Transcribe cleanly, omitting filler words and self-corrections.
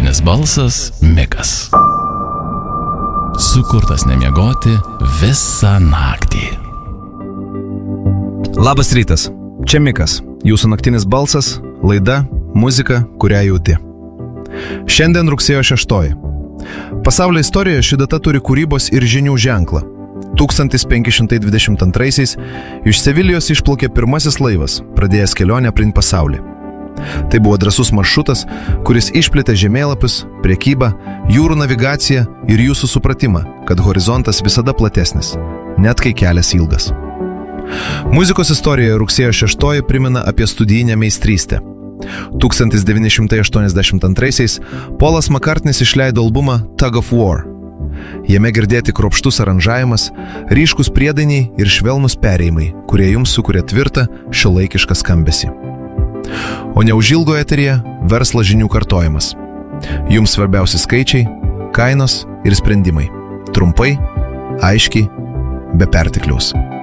naktinis balsas Mikas. Sukurtas nemiegoti visą naktį. Labas rytas, čia Mikas, jūsų naktinis balsas, laida, muzika, kurią jauti. Šiandien rugsėjo 6. Pasaulio istorijoje ši data turi kūrybos ir žinių ženklą. 1522 iš Sevilijos išplaukė pirmasis laivas, pradėjęs kelionę aplink pasaulį. Tai buvo drąsus maršrutas, kuris išplėtė žemėlapius, prekybą, jūrų navigaciją ir jūsų supratimą, kad horizontas visada platesnis, net kai kelias ilgas. Muzikos istorijoje rugsėjo 6 primena apie studijinę meistrystę. 1982 Paulas McCartney's išleido albumą Tug of War. Jame girdėti kruopštus aranžavimas, ryškus priedainiai ir švelnus perėjimai, kurie jums sukuria tvirtą, šiuolaikišką skambesį. O neužilgo eteryje verslo žinių kartojimas. Jums svarbiausi skaičiai, kainos ir sprendimai. Trumpai, aiškiai, be pertekliaus.